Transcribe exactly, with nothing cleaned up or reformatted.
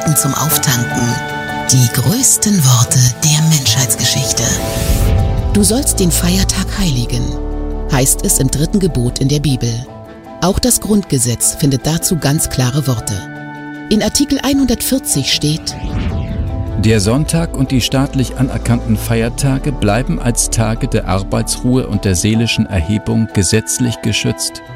Gedanken zum Auftanken. Die größten Worte der Menschheitsgeschichte. Du sollst den Feiertag heiligen, heißt es im dritten Gebot in der Bibel. Auch das Grundgesetz findet dazu ganz klare Worte. In Artikel hundertvierzig steht: Der Sonntag und die staatlich anerkannten Feiertage bleiben als Tage der Arbeitsruhe und der seelischen Erhebung gesetzlich geschützt.